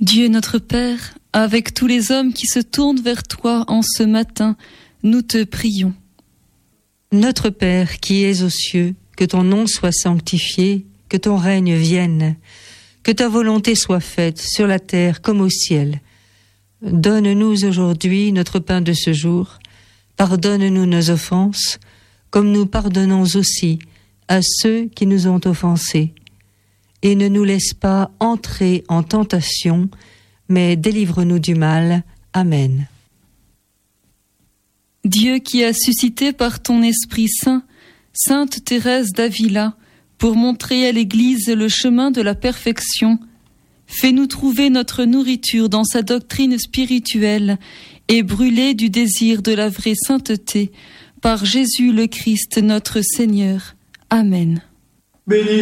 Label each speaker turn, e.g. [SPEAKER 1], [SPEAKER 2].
[SPEAKER 1] Dieu notre Père, avec tous les hommes qui se tournent vers toi en ce matin, nous te prions.
[SPEAKER 2] Notre Père qui es aux cieux, que ton nom soit sanctifié, que ton règne vienne, que ta volonté soit faite sur la terre comme au ciel. Donne-nous aujourd'hui notre pain de ce jour. Pardonne-nous nos offenses, comme nous pardonnons aussi à ceux qui nous ont offensés. Et ne nous laisse pas entrer en tentation, mais délivre-nous du mal. Amen.
[SPEAKER 1] Dieu qui a suscité par ton Esprit Saint Sainte Thérèse d'Avila pour montrer à l'Église le chemin de la perfection, fais-nous trouver notre nourriture dans sa doctrine spirituelle et brûler du désir de la vraie sainteté par Jésus le Christ notre Seigneur. Amen.
[SPEAKER 3] Béni